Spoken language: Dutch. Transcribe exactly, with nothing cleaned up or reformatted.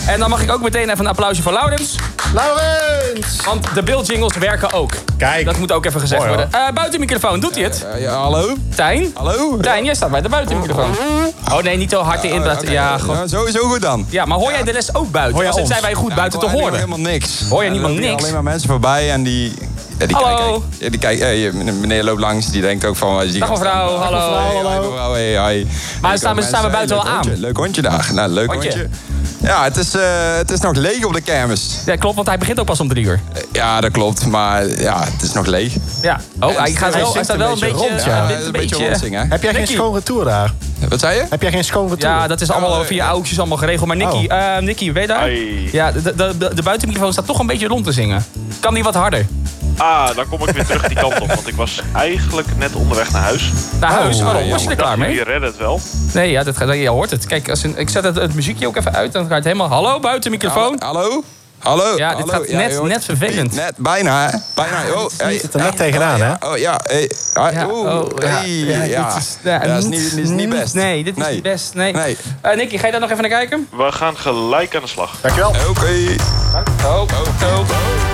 En dan mag ik ook meteen even een applausje voor Laurens. Laurens! Want de beeldjingles werken ook. Kijk. Dat moet ook even gezegd Mooi, worden. Uh, buitenmicrofoon, doet hij het? Uh, ja, hallo? Tijn? Hallo? Tijn, jij staat bij de buitenmicrofoon. Oh nee, niet zo hard in. Uh, Dat, okay. ja, goed. Ja, sowieso goed dan. Ja, maar hoor jij de rest ook buiten? Hoor jij Want ons? zijn wij goed Ja, buiten ik te hoor horen? helemaal niks. Hoor je Er niemand lopen hier niks? alleen maar mensen voorbij en die... Ja, die Hallo. kijken. Ja, die kijken. Hey, meneer loopt langs, die denkt ook van... Die Dag mevrouw, hallo. Hey, mevrouw, hey, hi. Maar Hey, staan we, staan we buiten leuk wel aan? hondje, leuk hondje daar. Nou, leuk Hondje. hondje. Ja, het is, uh, het is nog leeg op de kermis. Ja, klopt, want hij begint ook pas om drie uur. Ja, dat klopt, maar ja, het is nog leeg. Ja. Oh, hij, gaat wel, hij zingt staat een wel een beetje beetje... rond, ja, ja. dit een beetje rondzingen. Heb jij geen Nicky. schoon retour daar? Wat zei je? Heb jij geen schoon retour? Ja, dat is allemaal Ja, via oudjes allemaal geregeld. Maar Nicky, Oh. uh, Nicky, ben je daar? Hoi. Ja, de, de, de, de buitenmicrofoon staat toch een beetje rond te zingen. Kan die wat harder? Ah, dan kom ik weer terug die kant op. Want ik was eigenlijk net onderweg naar huis. Naar huis? Oh, Waarom? Was je er klaar mee? Je redde het wel. Nee, ja, dat, gaat- je hoort het. Kijk, als een, ik zet het, het muziekje ook even uit. Dan gaat het helemaal... Hallo, buitenmicrofoon. Hallo? Hallo? Ja, dit Hallo? gaat net- je hoort- net vervelend. Net, bijna, hè? Bijna. Oh, hey. zit er net tegenaan, hè? Oh, ja. Hey. Ah, Ja, oeh, oh, ja. hey, Ja, ja. dit is- ja, dat is niet, dit is niet best. Nee, dit is Nee. niet best. Nee. Nee. Uh, Nicky, ga je daar nog even naar kijken? We gaan gelijk aan de slag. Dankjewel. Oké. Oh, oh, oh.